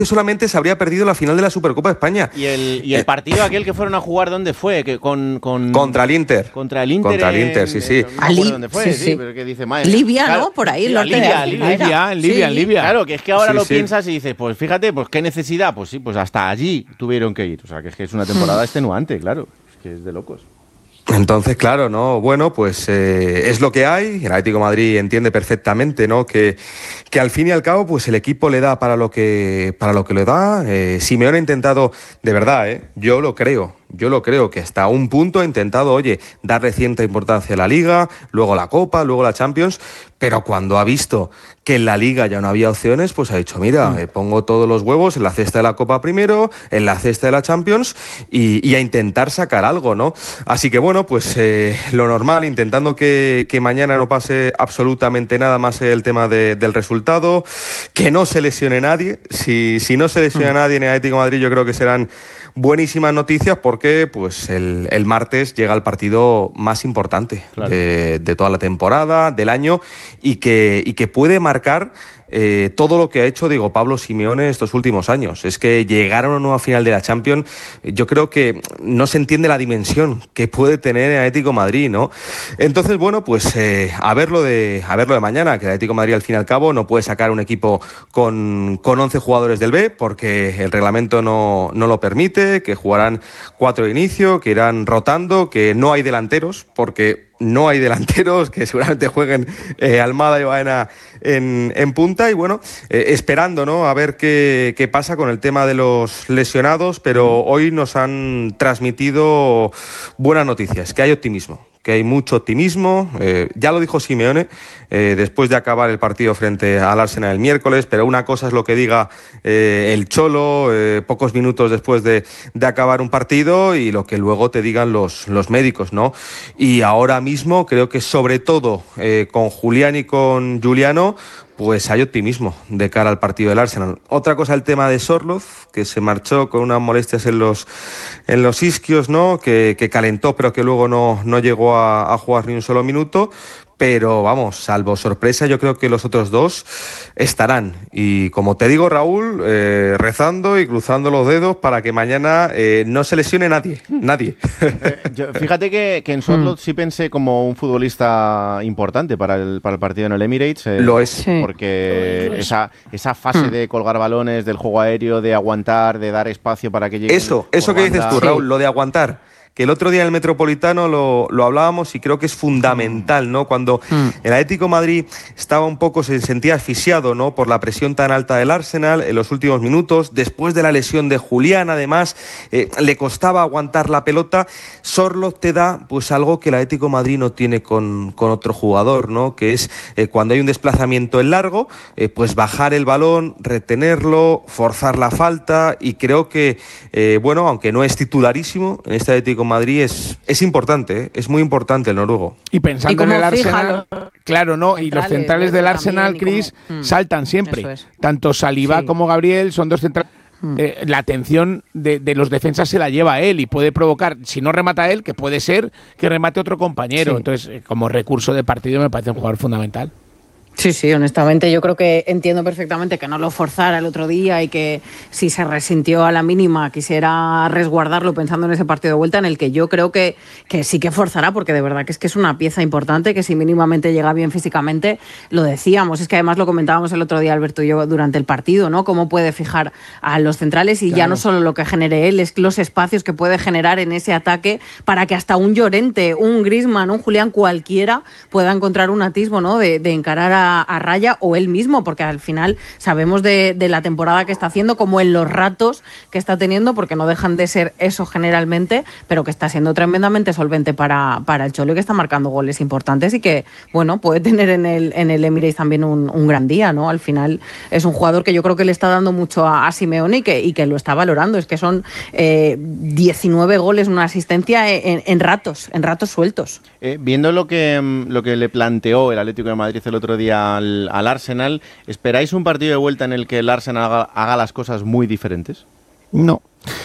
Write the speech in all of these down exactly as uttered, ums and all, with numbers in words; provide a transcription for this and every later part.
solamente se habría perdido la final de la Supercopa de España. ¿Y el, y el partido aquel que fueron a jugar, dónde fue? Que con, con... Contra el Inter. Contra el Inter. Contra el Inter, sí, sí. No me acuerdo dónde fue, sí, sí. sí pero que dice, madre, Libia, claro, ¿no? Por ahí, sí, el norte Libia, de Libia, Libia, en Libia, en Libia. Claro, que es que ahora sí, lo sí. piensas y dices, pues fíjate, pues qué necesidad. Pues sí, pues hasta allí tuvieron que ir. O sea, que es que es una temporada extenuante, claro. Es que es de locos. Entonces, claro, ¿no? Bueno, pues eh, es lo que hay. El Atlético de Madrid entiende perfectamente, ¿no? Que, que al fin y al cabo, pues el equipo le da para lo que, para lo que le da. Eh, Simeone ha intentado, de verdad, ¿eh? Yo lo creo. Yo lo creo que hasta un punto ha intentado, oye, darle cierta importancia a la Liga, luego la Copa, luego la Champions, pero cuando ha visto que en la Liga ya no había opciones, pues ha dicho, mira, mm. eh, pongo todos los huevos en la cesta de la Copa primero, en la cesta de la Champions y, y a intentar sacar algo, ¿no? Así que bueno, pues eh, lo normal, intentando que, que mañana no pase absolutamente nada más el tema de, del resultado, que no se lesione nadie. Si, si no se lesiona mm. nadie en el Atlético de Madrid, yo creo que serán buenísimas noticias porque pues el, el martes llega el partido más importante claro. de, de toda la temporada, del año y que, y que puede marcar eh, todo lo que ha hecho Diego Pablo Simeone estos últimos años. Es que llegar a una nueva final de la Champions, yo creo que no se entiende la dimensión que puede tener el Atlético de Madrid, ¿no? Entonces, bueno, pues eh, a verlo de a verlo de mañana, que el Atlético de Madrid al fin y al cabo no puede sacar un equipo con, con once jugadores del B porque el reglamento no, no lo permite, que jugarán cuatro de inicio, que irán rotando, que no hay delanteros porque no hay delanteros, que seguramente jueguen eh, Almada y Baena en, en punta y bueno, eh, esperando, ¿no? A ver qué, qué pasa con el tema de los lesionados, pero hoy nos han transmitido buenas noticias, que hay optimismo. que hay mucho optimismo, eh, ya lo dijo Simeone eh, después de acabar el partido frente al Arsenal el miércoles, pero una cosa es lo que diga eh, el Cholo eh, pocos minutos después de, de acabar un partido y lo que luego te digan los, los médicos, ¿no? Y ahora mismo creo que sobre todo eh, con Julián y con Giuliano pues hay optimismo de cara al partido del Arsenal. Otra cosa, el tema de Sorloth, que se marchó con unas molestias en los en los isquios, ¿no? Que, que calentó, pero que luego no, no llegó a, a jugar ni un solo minuto. Pero vamos, salvo sorpresa, yo creo que los otros dos estarán. Y como te digo, Raúl, eh, rezando y cruzando los dedos para que mañana eh, no se lesione nadie, nadie. Eh, yo, fíjate que, que en Sorloth sí pensé como un futbolista importante para el, para el partido en el Emirates. Eh, Lo es. Porque sí. esa, esa fase de colgar balones, del juego aéreo, de aguantar, de dar espacio para que llegue. Eso, eso que dices tú, Raúl, sí. Lo de aguantar. Que el otro día en el Metropolitano lo, lo hablábamos y creo que es fundamental, ¿no? Cuando mm. el Atlético de Madrid estaba un poco, se sentía asfixiado, ¿no? Por la presión tan alta del Arsenal en los últimos minutos, después de la lesión de Julián, además, eh, le costaba aguantar la pelota. Sorloth te da, pues, algo que el Atlético de Madrid no tiene con, con otro jugador, ¿no? Que es eh, cuando hay un desplazamiento en largo, eh, pues bajar el balón, retenerlo, forzar la falta y creo que, eh, bueno, aunque no es titularísimo en este Atlético Madrid es, es importante, ¿eh? Es muy importante el noruego. Y pensando ¿Y en el Arsenal, los... claro, ¿no? Y los centrales del Arsenal, Chris, como... saltan siempre. Es. Tanto Saliba sí. como Gabriel son dos centrales. Mm. Eh, la atención de, de los defensas se la lleva a él y puede provocar, si no remata él, que puede ser que remate otro compañero. Sí. Entonces, eh, como recurso de partido me parece un jugador fundamental. Sí, sí, honestamente yo creo que entiendo perfectamente que no lo forzara el otro día y que si se resintió a la mínima quisiera resguardarlo pensando en ese partido de vuelta en el que yo creo que, que sí que forzará porque de verdad que es que es una pieza importante que si mínimamente llega bien físicamente, lo decíamos, es que además lo comentábamos el otro día Alberto y yo durante el partido, ¿no? Cómo puede fijar a los centrales y claro. Ya no solo lo que genere él, es los espacios que puede generar en ese ataque para que hasta un Llorente, un Griezmann, un Julián, cualquiera pueda encontrar un atisbo, ¿no? De, de encarar a a raya o él mismo, porque al final sabemos de, de la temporada que está haciendo, como en los ratos que está teniendo, porque no dejan de ser eso generalmente, pero que está siendo tremendamente solvente para, para el Cholo y que está marcando goles importantes y que, bueno, puede tener en el, en el Emirates también un, un gran día, ¿no? Al final es un jugador que yo creo que le está dando mucho a, a Simeone y que, y que lo está valorando, es que son eh, diecinueve goles, una asistencia en, en ratos, en ratos sueltos. Eh, viendo lo que, lo que le planteó el Atlético de Madrid el otro día Al, al Arsenal, ¿esperáis un partido de vuelta en el que el Arsenal haga, haga las cosas muy diferentes? No,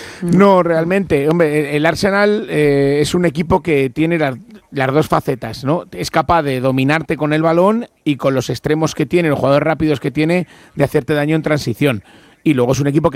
no realmente. Hombre, el Arsenal eh, es un equipo que tiene las, las dos facetas, ¿no? Es capaz de dominarte con el balón y con los extremos que tiene, los jugadores rápidos que tiene, de hacerte daño en transición. y luego es un equipo que